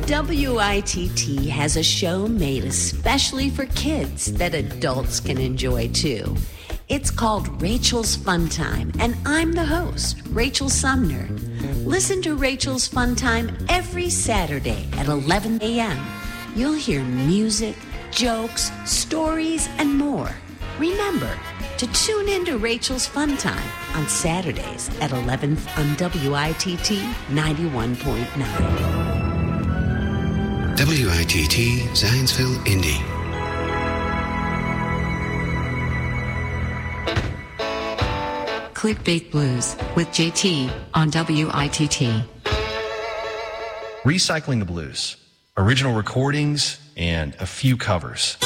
WITT has a show made especially for kids that adults can enjoy too. It's called Rachel's Fun Time, and I'm the host, Rachel Sumner. Listen to Rachel's Fun Time every Saturday at 11 a.m. You'll hear music, jokes, stories, and more. Remember to tune in to Rachel's Fun Time on Saturdays at 11 on WITT 91.9. WITT Zionsville, Indy. Clickbait Blues with JT on WITT. Recycling the Blues. Original recordings and a few covers.